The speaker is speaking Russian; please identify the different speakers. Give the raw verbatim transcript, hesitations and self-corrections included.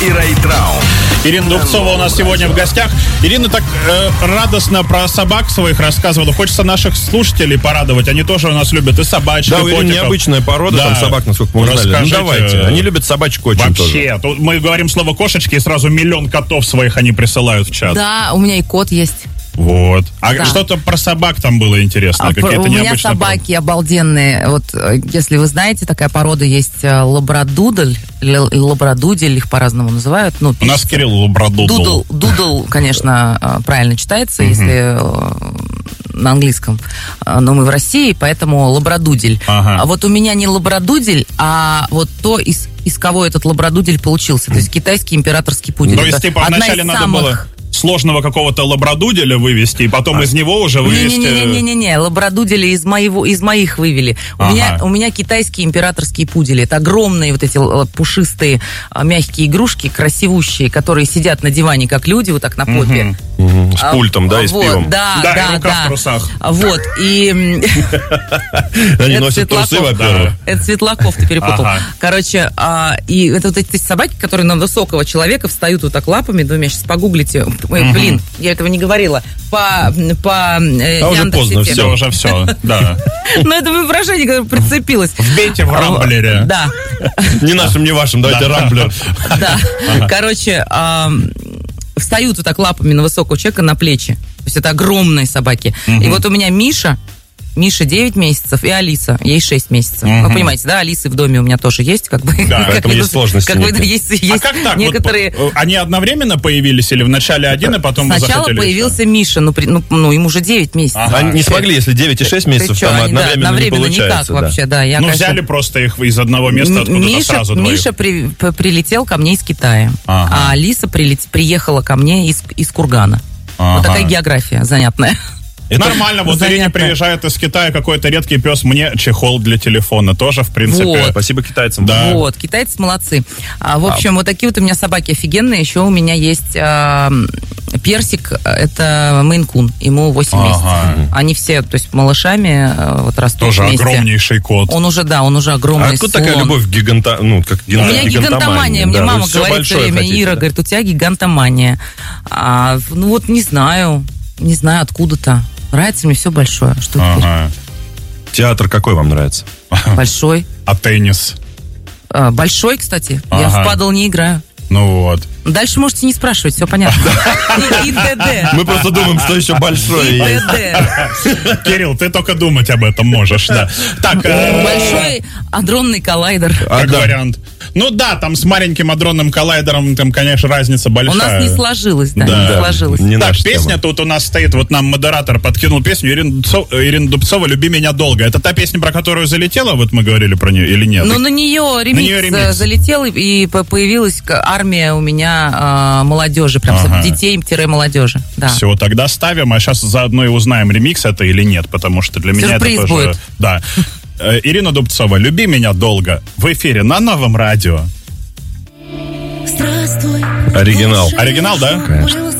Speaker 1: и Райtraum.
Speaker 2: Ирина Дубцова у нас сегодня в гостях. Ирина так э, радостно про собак своих рассказывала. Хочется наших слушателей порадовать. Они тоже у нас любят и собачек,
Speaker 3: да,
Speaker 2: и
Speaker 3: у Ирины
Speaker 2: котиков.
Speaker 3: необычная порода, да. Там собак, насколько мы узнали. Ну, давайте. Они любят собачек очень
Speaker 2: вообще,
Speaker 3: тоже.
Speaker 2: Мы говорим слово кошечки, и сразу миллион котов своих они присылают в чат.
Speaker 4: Да, у меня и кот есть.
Speaker 2: Вот. А
Speaker 4: да.
Speaker 2: что-то про собак там было интересно?
Speaker 4: А,
Speaker 2: Какие-то
Speaker 4: у меня собаки породы. Обалденные. Вот, если вы знаете, такая порода есть лабрадудель, лабрадудель, их по-разному называют. Ну,
Speaker 2: у нас Кирилл лабрадудл.
Speaker 4: Дудл, дудл, конечно, правильно читается, если на английском. Но мы в России, поэтому лабрадудель.
Speaker 2: Ага.
Speaker 4: А вот у меня не лабрадудель, а вот то, из, из кого этот лабрадудель получился. То есть китайский императорский пудель.
Speaker 2: То есть, типа, вначале надо самых... было... сложного какого-то лабрадуделя вывести, и потом а. из него уже вывести...
Speaker 4: Не-не-не, лабрадудели из, моего, из моих вывели. У, ага. меня, у меня китайские императорские пудели. Это огромные вот эти пушистые, мягкие игрушки, красивущие, которые сидят на диване, как люди, вот так на попе.
Speaker 3: Угу. Угу. С пультом, да, и с
Speaker 4: вот,
Speaker 3: пивом.
Speaker 4: Да,
Speaker 2: да,
Speaker 4: да,
Speaker 2: и рука
Speaker 4: да.
Speaker 2: в трусах.
Speaker 4: Вот, и...
Speaker 3: Они носят трусы, во-первых.
Speaker 4: Это Светлаков, ты перепутал. Короче, и это вот эти собаки, которые на высокого человека встают вот так лапами двумя. Сейчас погуглите. Ой, угу. Блин, я этого не говорила. По, по
Speaker 3: э, а уже поздно, все,
Speaker 2: уже все, да.
Speaker 4: Но это выражение, которое прицепилось.
Speaker 2: Вбейте в рамблере.
Speaker 4: Да.
Speaker 3: Не нашим, не вашим, давайте рамблер.
Speaker 4: Да. Короче, встают вот так лапами на высокого человека на плечи. То есть это огромные собаки. И вот у меня Миша, Миша девять месяцев, и Алиса, ей шесть месяцев. Uh-huh. Вы понимаете, да, Алисы в доме у меня тоже есть, как бы.
Speaker 3: Да,
Speaker 4: как
Speaker 3: поэтому есть сложности.
Speaker 4: Как бы, есть, есть
Speaker 2: а как так?
Speaker 4: некоторые...
Speaker 2: Вот, они одновременно появились или вначале один, и потом вы захотели?
Speaker 4: Сначала появился Миша, ну, при, ну, ну, ему уже девять месяцев.
Speaker 3: Ага. Они не смогли, если девять и шесть месяцев,
Speaker 4: что,
Speaker 3: там
Speaker 4: они,
Speaker 3: одновременно,
Speaker 4: да, одновременно
Speaker 3: не получается.
Speaker 4: Никак
Speaker 3: да.
Speaker 4: вообще, да. Я,
Speaker 2: ну,
Speaker 4: конечно...
Speaker 2: взяли просто их из одного места, откуда-то
Speaker 4: Миша,
Speaker 2: сразу двоих.
Speaker 4: Миша при, прилетел ко мне из Китая,
Speaker 2: ага.
Speaker 4: а Алиса прилет, приехала ко мне из, из Кургана. Ага. Вот такая география занятная.
Speaker 2: Это нормально, вот Ирине приезжает из Китая какой-то редкий пес, мне чехол для телефона тоже, в принципе.
Speaker 4: Вот.
Speaker 3: Спасибо китайцам.
Speaker 2: Да.
Speaker 4: Вот, китайцы молодцы. А, в общем, а... вот такие вот у меня собаки офигенные. Еще у меня есть а, персик, это мейн-кун, ему восемь ага. месяцев. Они все, то есть малышами а, вот растут
Speaker 2: тоже
Speaker 4: вместе.
Speaker 2: огромнейший кот.
Speaker 4: Он уже, да, он уже огромный.
Speaker 3: А откуда
Speaker 4: слон.
Speaker 3: такая любовь к гиганта... ну, как
Speaker 4: У меня гигантомания. Мне
Speaker 3: да,
Speaker 4: мама говорит все время,
Speaker 3: хотите,
Speaker 4: Ира,
Speaker 3: да?
Speaker 4: говорит, у тебя гигантомания. А, ну вот не знаю, не знаю откуда-то. Нравится мне все большое. Что
Speaker 2: ага.
Speaker 4: теперь?
Speaker 3: Театр какой вам нравится?
Speaker 4: Большой.
Speaker 2: А теннис?
Speaker 4: А, большой, кстати.
Speaker 2: Ага.
Speaker 4: Я в падл не играю.
Speaker 2: Ну вот.
Speaker 4: Дальше можете не спрашивать, все понятно. И ТД.
Speaker 3: Мы просто думаем, что еще большое есть.
Speaker 2: Кирилл, ты только думать об этом можешь, да. Так,
Speaker 4: большой адронный коллайдер.
Speaker 2: Как вариант. Ну да, там с маленьким адронным коллайдером, там, конечно, разница большая.
Speaker 4: У нас не сложилось, да,
Speaker 2: да.
Speaker 4: не сложилось.
Speaker 2: Не так, песня тут у нас стоит, вот нам модератор подкинул песню, Ирина Дубцова, Ирина Дубцова «Люби меня долго». Это та песня, про которую залетела, вот мы говорили про нее, или нет?
Speaker 4: Ну, на нее ремикс, на нее ремикс. залетел, и появилась армия у меня э, молодежи, прям ага. детей-молодежи. Да.
Speaker 2: Все, тогда ставим, а сейчас заодно и узнаем, ремикс это или нет, потому что для меня
Speaker 4: сюрприз
Speaker 2: это тоже...
Speaker 4: будет.
Speaker 2: Да. Ирина Дубцова, «Люби меня долго» в эфире на Новом радио.
Speaker 3: Оригинал.
Speaker 2: Оригинал, да?
Speaker 3: Конечно.